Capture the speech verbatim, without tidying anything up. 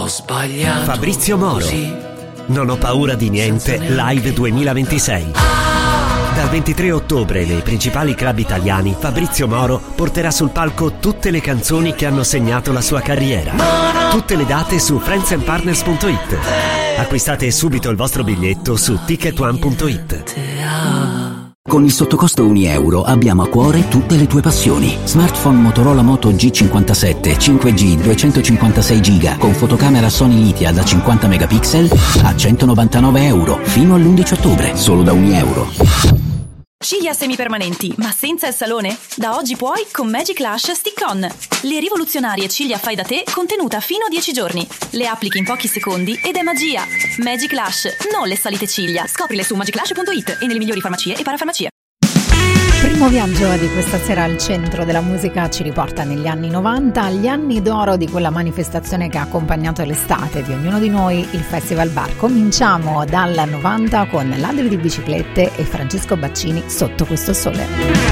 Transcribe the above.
Ho sbagliato. Fabrizio Moro. Così. Non ho paura di niente Live duemilaventisei. Dal ventitré ottobre nei principali club italiani Fabrizio Moro porterà sul palco tutte le canzoni che hanno segnato la sua carriera. Tutte le date su friends and partners punto it. Acquistate subito il vostro biglietto su ticket one punto it. Con il sottocosto un euro abbiamo a cuore tutte le tue passioni. Smartphone Motorola Moto G cinquantasette cinque G duecentocinquantasei giga con fotocamera Sony Litia da cinquanta megapixel a centonovantanove euro fino all'undici ottobre, solo da un euro. Ciglia semipermanenti, ma senza il salone? Da oggi puoi con Magic Lash Stick-On. Le rivoluzionarie ciglia fai da te contenuta fino a dieci giorni. Le applichi in pochi secondi ed è magia. Magic Lash, non le solite ciglia. Scoprile su magic lash punto it e nelle migliori farmacie e parafarmacie. Primo viaggio di questa sera al centro della musica ci riporta negli anni novanta, gli anni d'oro di quella manifestazione che ha accompagnato l'estate di ognuno di noi, il Festival Bar. Cominciamo dal novanta con Ladri di biciclette e Francesco Baccini, Sotto questo sole.